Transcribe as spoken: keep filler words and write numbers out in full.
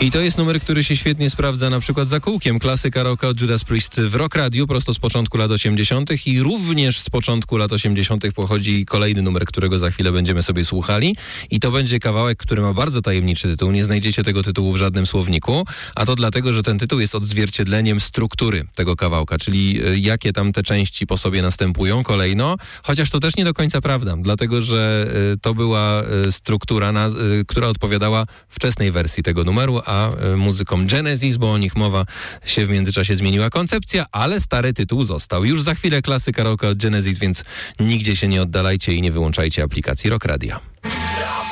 I to jest numer, który się świetnie sprawdza na przykład za kółkiem. Klasyka rocka od Judas Priest w Rock Radio, prosto z początku lat osiemdziesiątych i również z początku lat osiemdziesiątych pochodzi kolejny numer, którego za chwilę będziemy sobie słuchali. I to będzie kawałek, który ma bardzo tajemniczy tytuł. Nie znajdziecie tego tytułu w żadnym słowniku, a to dlatego, że ten tytuł jest odzwierciedleniem struktury tego kawałka, czyli jakie tam te części po sobie następują kolejno, chociaż to też nie do końca prawda, dlatego, że to była struktura, na, która odpowiadała wczesnej wersji tego numeru, a muzykom Genesis, bo o nich mowa, się w międzyczasie zmieniła koncepcja, ale stary tytuł został. Już za chwilę klasyka rocka od Genesis, więc nigdzie się nie oddalajcie i nie wyłączajcie aplikacji Rock Radia.